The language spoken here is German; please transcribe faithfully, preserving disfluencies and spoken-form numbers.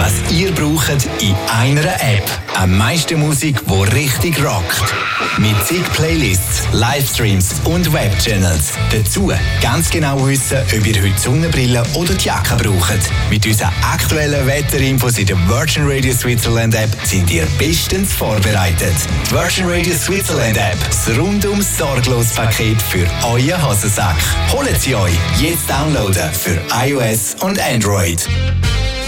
was ihr braucht, in einer App. Am meisten Musik, die richtig rockt. Mit zig Playlists, Livestreams und Webchannels. Dazu ganz genau wissen, ob ihr heute Sonnenbrille oder die Jacke braucht. Mit unseren aktuellen Wetterinfos in der Virgin Radio Switzerland App sind ihr bestens vorbereitet. Die Virgin Radio Switzerland App, das rundum sorglos Paket für euren Hosensack. Holt sie euch jetzt downloaden für iOS und Android.